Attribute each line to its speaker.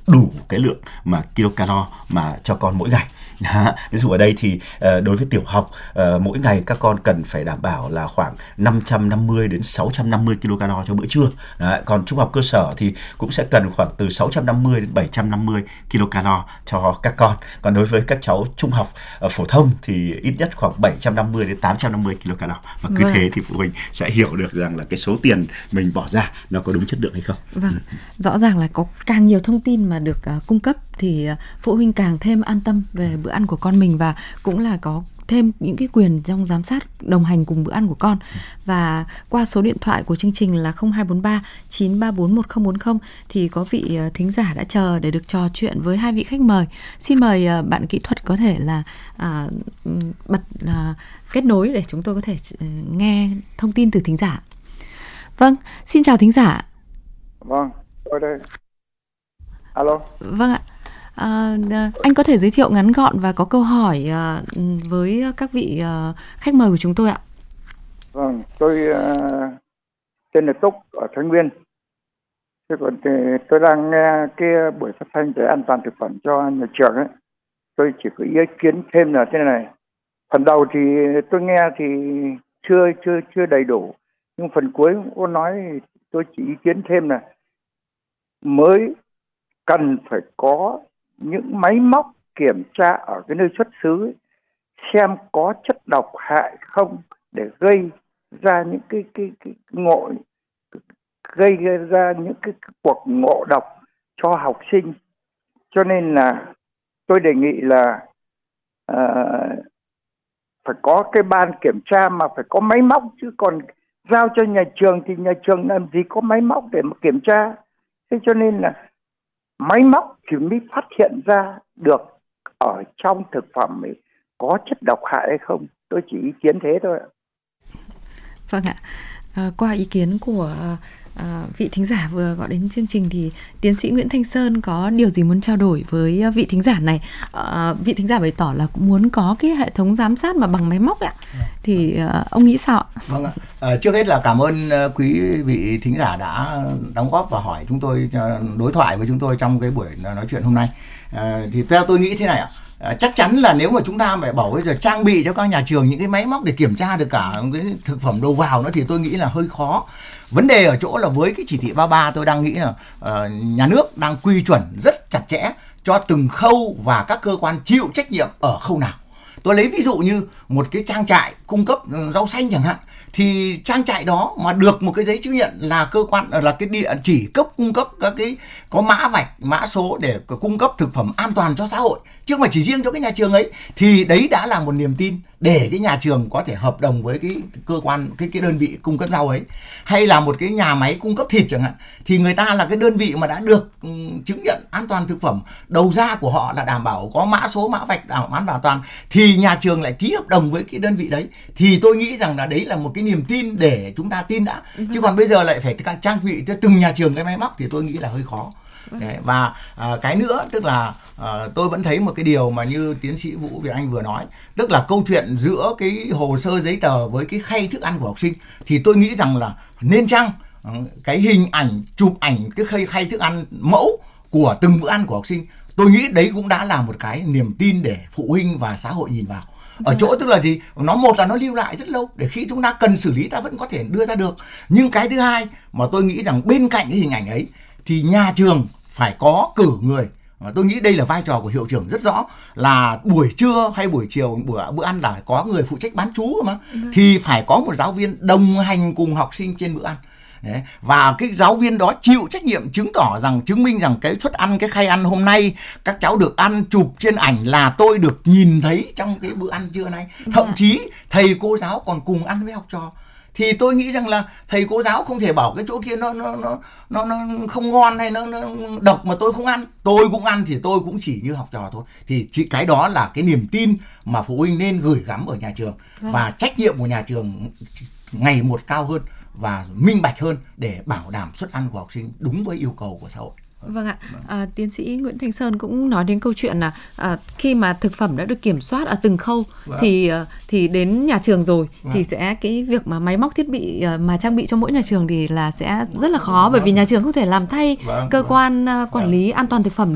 Speaker 1: đủ cái lượng mà kilocalo mà cho con mỗi ngày. Ví dụ ở đây thì đối với tiểu học, mỗi ngày các con cần phải đảm bảo là khoảng 550 đến 650 kilocalo cho bữa trưa. Đấy, còn trung học cơ sở thì cũng sẽ cần khoảng từ 650 đến 750 kilocalo cho các con. Còn đối với các cháu trung học phổ thông thì ít nhất khoảng 750 đến 850 kilocalo. Và cứ thế thì phụ huynh sẽ hiểu được rằng là cái số tiền mình bỏ ra nó có đúng chất lượng hay không.
Speaker 2: Vâng, rõ ràng là có càng nhiều thông tin mà được cung cấp thì phụ huynh càng thêm an tâm về bữa ăn của con mình, và cũng là có thêm những cái quyền trong giám sát, đồng hành cùng bữa ăn của con. Và qua số điện thoại của chương trình là 0243 934 1040 thì có vị thính giả đã chờ để được trò chuyện với hai vị khách mời. Xin mời bạn kỹ thuật có thể là bật kết nối để chúng tôi có thể nghe thông tin từ thính giả. Vâng, xin chào thính giả.
Speaker 3: Vâng, tôi đây. Alo.
Speaker 2: Vâng ạ. Anh có thể giới thiệu ngắn gọn và có câu hỏi với các vị khách mời của chúng tôi ạ?
Speaker 3: Vâng, tôi tên là Túc ở Thái Nguyên. Thế còn tôi đang nghe cái buổi phát thanh về an toàn thực phẩm cho nhà trường ấy. Tôi chỉ có ý kiến thêm là thế này. Phần đầu thì tôi nghe thì chưa đầy đủ, nhưng phần cuối cô nói tôi chỉ ý kiến thêm là mới cần phải có những máy móc kiểm tra ở cái nơi xuất xứ ấy, xem có chất độc hại không để gây ra những cái gây ra những cái cuộc ngộ độc cho học sinh. Cho nên là tôi đề nghị là phải có cái ban kiểm tra mà phải có máy móc, chứ còn giao cho nhà trường thì nhà trường làm gì có máy móc để mà kiểm tra. Thế cho nên là máy móc thì mới phát hiện ra được ở trong thực phẩm ấy có chất độc hại hay không. Tôi chỉ ý kiến thế thôi ạ.
Speaker 2: Vâng ạ. Qua ý kiến của vị thính giả vừa gọi đến chương trình thì tiến sĩ Nguyễn Thanh Sơn có điều gì muốn trao đổi với vị thính giả này? Vị thính giả bày tỏ là cũng muốn có cái hệ thống giám sát mà bằng máy móc ạ. Thì ông nghĩ sao ạ?
Speaker 4: Vâng ạ. Trước hết là cảm ơn quý vị thính giả đã đóng góp và hỏi chúng tôi, đối thoại với chúng tôi trong cái buổi nói chuyện hôm nay. Thì theo tôi nghĩ thế này ạ. Chắc chắn là nếu mà chúng ta phải bảo bây giờ trang bị cho các nhà trường những cái máy móc để kiểm tra được cả cái thực phẩm đầu vào nữa thì tôi nghĩ là hơi khó. Vấn đề ở chỗ là với cái chỉ thị 33 tôi đang nghĩ là nhà nước đang quy chuẩn rất chặt chẽ cho từng khâu và các cơ quan chịu trách nhiệm ở khâu nào. Tôi lấy ví dụ như một cái trang trại cung cấp rau xanh chẳng hạn, thì trang trại đó mà được một cái giấy chứng nhận là cơ quan là cái địa chỉ cấp cung cấp các cái có mã vạch, mã số để cung cấp thực phẩm an toàn cho xã hội, chứ không phải chỉ riêng cho cái nhà trường ấy, thì đấy đã là một niềm tin để cái nhà trường có thể hợp đồng với cái cơ quan, cái đơn vị cung cấp rau ấy. Hay là một cái nhà máy cung cấp thịt chẳng hạn, thì người ta là cái đơn vị mà đã được chứng nhận an toàn thực phẩm, đầu ra của họ là đảm bảo có mã số, mã vạch đảm bảo an toàn, thì nhà trường lại ký hợp đồng với cái đơn vị đấy, thì tôi nghĩ rằng là đấy là một cái niềm tin để chúng ta tin đã. Chứ còn bây giờ lại phải trang bị cho từng nhà trường cái máy móc thì tôi nghĩ là hơi khó. Và cái nữa tức là tôi vẫn thấy một cái điều mà như tiến sĩ Vũ Việt Anh vừa nói, tức là câu chuyện giữa cái hồ sơ giấy tờ với cái khay thức ăn của học sinh, thì tôi nghĩ rằng là nên chăng cái hình ảnh, chụp ảnh cái khay thức ăn mẫu của từng bữa ăn của học sinh, tôi nghĩ đấy cũng đã là một cái niềm tin để phụ huynh và xã hội nhìn vào. Ở chỗ tức là gì? Nó một là nó lưu lại rất lâu để khi chúng ta cần xử lý ta vẫn có thể đưa ra được. Nhưng cái thứ hai mà tôi nghĩ rằng bên cạnh cái hình ảnh ấy thì nhà trường phải có cử người. Tôi nghĩ đây là vai trò của hiệu trưởng rất rõ, là buổi trưa hay buổi chiều bữa ăn là có người phụ trách bán trú mà, thì phải có một giáo viên đồng hành cùng học sinh trên bữa ăn. Đấy. Và cái giáo viên đó chịu trách nhiệm chứng minh rằng cái suất ăn, cái khay ăn hôm nay các cháu được ăn, chụp trên ảnh là tôi được nhìn thấy trong cái bữa ăn trưa nay. Thậm chí thầy cô giáo còn cùng ăn với học trò. Thì tôi nghĩ rằng là thầy cô giáo không thể bảo cái chỗ kia nó không ngon hay nó độc mà tôi không ăn. Tôi cũng ăn thì tôi cũng chỉ như học trò thôi. Thì cái đó là cái niềm tin mà phụ huynh nên gửi gắm ở nhà trường. Và trách nhiệm của nhà trường ngày một cao hơn và minh bạch hơn để bảo đảm suất ăn của học sinh đúng với yêu cầu của xã hội.
Speaker 2: Vâng ạ. Tiến sĩ Nguyễn Thanh Sơn cũng nói đến câu chuyện là khi mà thực phẩm đã được kiểm soát ở từng khâu thì đến nhà trường rồi thì sẽ cái việc mà máy móc thiết bị mà trang bị cho mỗi nhà trường thì là sẽ rất là khó, bởi vì nhà trường không thể làm thay cơ quan quản lý an toàn thực phẩm